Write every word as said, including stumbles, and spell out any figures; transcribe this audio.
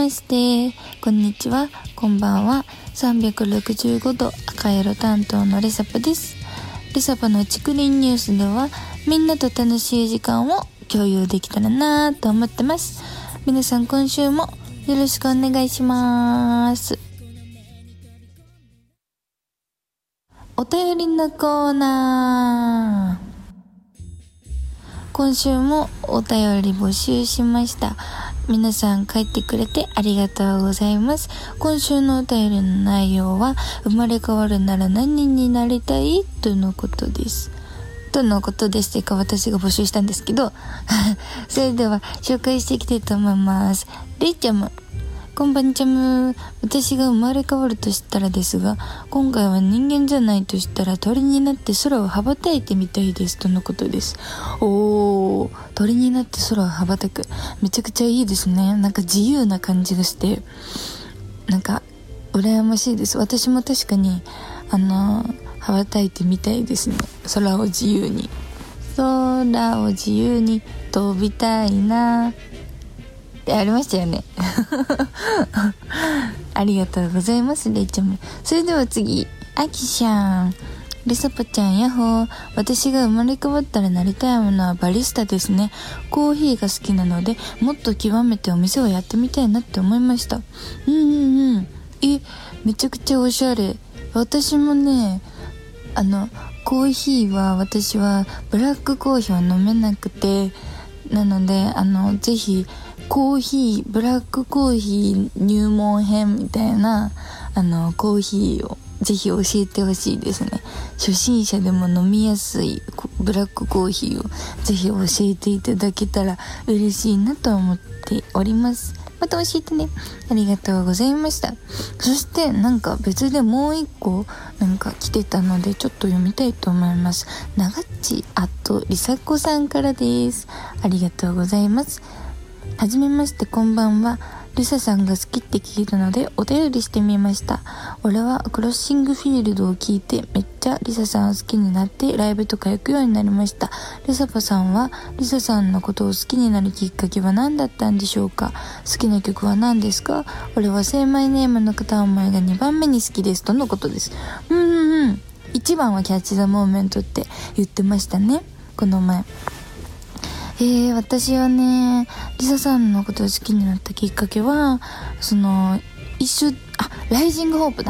まして、こんにちは、こんばんは。さんびゃくろくじゅうごど赤色担当のリサパです。リサパの竹林ニュースでは、みんなと楽しい時間を共有できたらなと思ってます。皆さん今週もよろしくお願いします。お便りのコーナー。今週もお便り募集しました。皆さん書いてくれてありがとうございます。今週のお便りの内容は、生まれ変わるなら何になりたいとのことです。とのことですというか、私が募集したんですけどそれでは紹介していきたいと思います。レイちゃん、こんばんちゃむ。私が生まれ変わるとしたらですが、今回は人間じゃないとしたら鳥になって空を羽ばたいてみたいですとのことです。おー、鳥になって空を羽ばたく、めちゃくちゃいいですね。なんか自由な感じがして、なんか羨ましいです。私も確かにあの羽ばたいてみたいですね。空を自由に空を自由に飛びたいなってありましたよねありがとうございます、レイちゃん。それでは次、アキシャン。リサパちゃん、ヤッホー。私が生まれ変わったらなりたいものはバリスタですね。コーヒーが好きなので、もっと極めてお店をやってみたいなって思いました。うんうんうん。え、めちゃくちゃおしゃれ。私もね、あのコーヒーは私はブラックコーヒーは飲めなくて、なのであのぜひコーヒーブラックコーヒー入門編みたいなあのコーヒーをぜひ教えてほしいですね。初心者でも飲みやすいブラックコーヒーをぜひ教えていただけたら嬉しいなと思っております。また教えてね。ありがとうございました。そしてなんか別でもう一個なんか来てたのでちょっと読みたいと思います。ながっちあとりさこさんからです。ありがとうございます。はじめまして、こんばんは。リサさんが好きって聞いたのでお便りしてみました。俺はクロッシングフィールドを聞いてめっちゃリサさんを好きになってライブとか行くようになりました。リサパさんはリサさんのことを好きになるきっかけは何だったんでしょうか。好きな曲は何ですか。俺はセイマイネームの片思いがにばんめに好きですとのことです。うんうんうん。いちばんはキャッチザモーメントって言ってましたね、この前。えー、私はね、リサさんのことを好きになったきっかけは、その一緒、あ、ライジングホープだ。